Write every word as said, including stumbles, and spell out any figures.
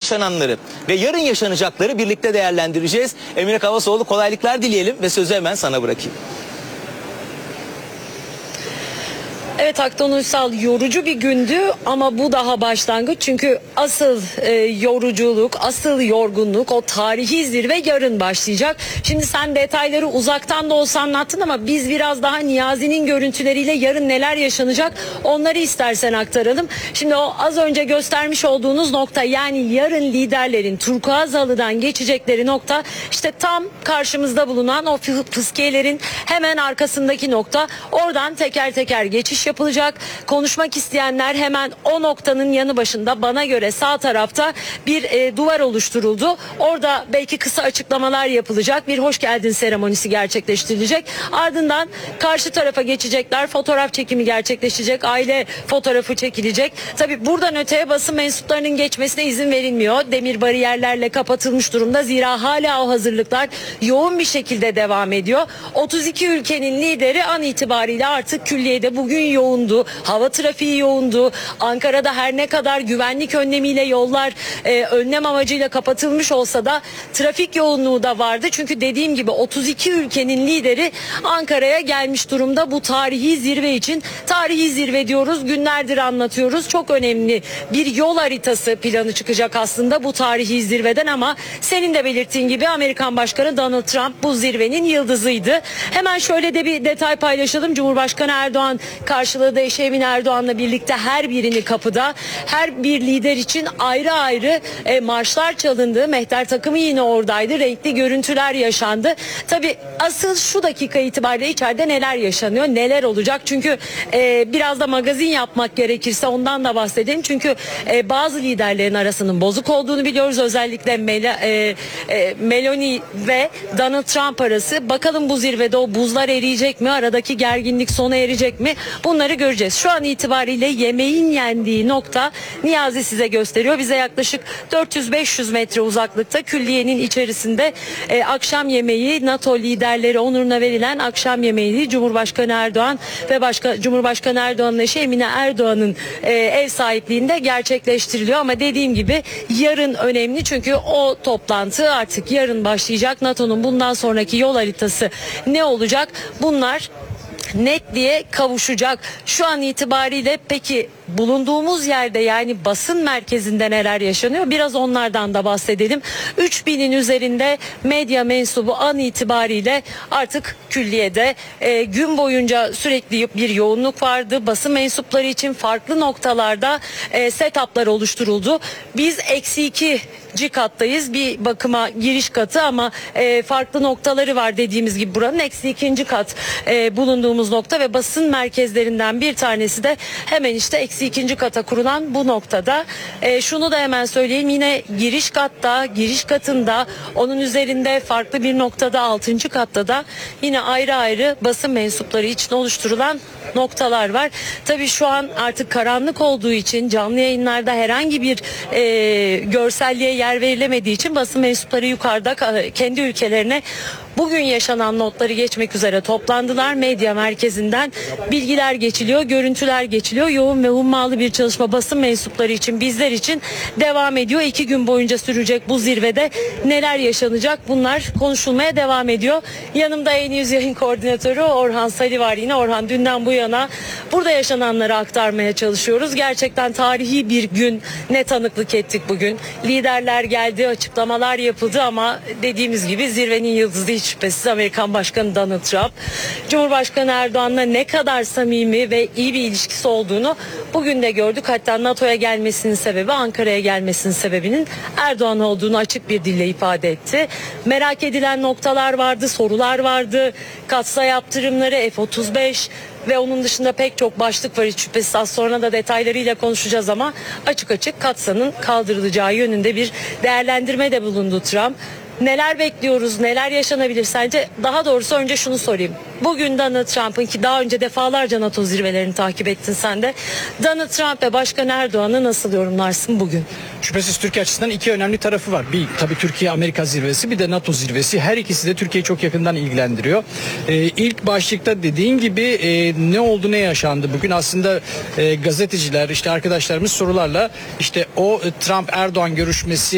yaşananları ve yarın yaşanacakları birlikte değerlendireceğiz. Emine Kavasoğlu, kolaylıklar dileyelim ve sözü hemen sana bırakayım. Evet Aktan Uysal, yorucu bir gündü ama bu daha başlangıç. Çünkü asıl e, yoruculuk, asıl yorgunluk, o tarihi zirve yarın başlayacak. Şimdi sen detayları uzaktan da olsa anlattın ama biz biraz daha Niyazi'nin görüntüleriyle yarın neler yaşanacak onları istersen aktaralım. Şimdi o az önce göstermiş olduğunuz nokta, yani yarın liderlerin turkuaz halıdan geçecekleri nokta, işte tam karşımızda bulunan o fıskiyelerin hemen arkasındaki nokta. Oradan teker teker geçiş yapılacak. Konuşmak isteyenler hemen o noktanın yanı başında, bana göre sağ tarafta bir e, duvar oluşturuldu. Orada belki kısa açıklamalar yapılacak. Bir hoş geldin seremonisi gerçekleştirilecek. Ardından karşı tarafa geçecekler. Fotoğraf çekimi gerçekleşecek. Aile fotoğrafı çekilecek. Tabii buradan öteye basın mensuplarının geçmesine izin verilmiyor. Demir bariyerlerle kapatılmış durumda. Zira hala o hazırlıklar yoğun bir şekilde devam ediyor. otuz iki ülkenin lideri an itibariyle artık külliyede. Bugün yoğundu. Hava trafiği yoğundu. Ankara'da her ne kadar güvenlik önlemiyle yollar e, önlem amacıyla kapatılmış olsa da trafik yoğunluğu da vardı. Çünkü dediğim gibi otuz iki ülkenin lideri Ankara'ya gelmiş durumda bu tarihi zirve için. Tarihi zirve diyoruz. Günlerdir anlatıyoruz. Çok önemli bir yol haritası planı çıkacak aslında bu tarihi zirveden ama senin de belirttiğin gibi Amerikan Başkanı Donald Trump bu zirvenin yıldızıydı. Hemen şöyle de bir detay paylaşalım. Cumhurbaşkanı Erdoğan karşıladığı eşi Emine Erdoğan'la birlikte her birini kapıda, her bir lider için ayrı ayrı e, marşlar çalındı. Mehter takımı yine oradaydı. Renkli görüntüler yaşandı. Tabii asıl şu dakika itibariyle içeride neler yaşanıyor, neler olacak? Çünkü e, biraz da magazin yapmak gerekirse ondan da bahsedelim. Çünkü e, bazı liderlerin arasının bozuk olduğunu biliyoruz. Özellikle Mel e, e, Meloni ve Donald Trump arası. Bakalım bu zirvede o buzlar eriyecek mi? Aradaki gerginlik sona erecek mi? Bunları göreceğiz. Şu an itibariyle yemeğin yendiği nokta Niyazi size gösteriyor. Bize yaklaşık dört yüz beş yüz metre uzaklıkta külliyenin içerisinde e, akşam yemeği, NATO liderleri onuruna verilen akşam yemeği Cumhurbaşkanı Erdoğan ve başka Cumhurbaşkanı Erdoğan'ın eşi Emine Erdoğan'ın e, ev sahipliğinde gerçekleştiriliyor. Ama dediğim gibi yarın önemli çünkü o toplantı artık yarın başlayacak. NATO'nun bundan sonraki yol haritası ne olacak? Bunlar netliğe kavuşacak. Şu an itibariyle peki bulunduğumuz yerde, yani basın merkezinde neler yaşanıyor? Biraz onlardan da bahsedelim. üç binin üzerinde medya mensubu an itibariyle artık külliyede. E, gün boyunca sürekli bir yoğunluk vardı. Basın mensupları için farklı noktalarda e, setuplar oluşturuldu. Biz eksi iki kattayız. Bir bakıma giriş katı ama e, farklı noktaları var dediğimiz gibi buranın. Eksi ikinci kat e, bulunduğumuz nokta ve basın merkezlerinden bir tanesi de hemen işte eksi ikinci kata kurulan bu noktada. E, şunu da hemen söyleyeyim, yine giriş katta, giriş katında, onun üzerinde farklı bir noktada, altıncı katta da yine ayrı ayrı basın mensupları için oluşturulan noktalar var. Tabii şu an artık karanlık olduğu için canlı yayınlarda herhangi bir e, görselliğe yer verilemediği için basın mensupları yukarıda kendi ülkelerine bugün yaşanan notları geçmek üzere toplandılar. Medya merkezinden bilgiler geçiliyor, görüntüler geçiliyor. Yoğun ve hummalı bir çalışma basın mensupları için, bizler için devam ediyor. İki gün boyunca sürecek bu zirvede neler yaşanacak? Bunlar konuşulmaya devam ediyor. Yanımda en yüz yayın koordinatörü Orhan Sali var yine. Orhan, dünden bu yana burada yaşananları aktarmaya çalışıyoruz. Gerçekten tarihi bir gün ne tanıklık ettik bugün. Liderler geldi, açıklamalar yapıldı ama dediğimiz gibi zirvenin yıldızı hiç şüphesiz Amerikan Başkanı Donald Trump. Cumhurbaşkanı Erdoğan'la ne kadar samimi ve iyi bir ilişkisi olduğunu bugün de gördük. Hatta NATO'ya gelmesinin sebebi, Ankara'ya gelmesinin sebebinin Erdoğan olduğunu açık bir dille ifade etti. Merak edilen noktalar vardı, sorular vardı. Katsa yaptırımları, F otuz beş ve onun dışında pek çok başlık var, hiç şüphesiz az sonra da detaylarıyla konuşacağız ama açık açık Katsa'nın kaldırılacağı yönünde bir değerlendirme de bulundu Trump. Neler bekliyoruz, neler yaşanabilir sence? Daha doğrusu önce şunu sorayım. Bugün Donald Trump'ın, ki daha önce defalarca NATO zirvelerini takip ettin sen de, Donald Trump ve Başkan Erdoğan'ı nasıl yorumlarsın bugün? Şüphesiz Türkiye açısından iki önemli tarafı var. Bir tabii Türkiye-Amerika zirvesi, bir de NATO zirvesi. Her ikisi de Türkiye'yi çok yakından ilgilendiriyor. Ee, ilk başlıkta dediğin gibi e, ne oldu, ne yaşandı bugün? Aslında e, gazeteciler, işte arkadaşlarımız sorularla işte o Trump-Erdoğan görüşmesi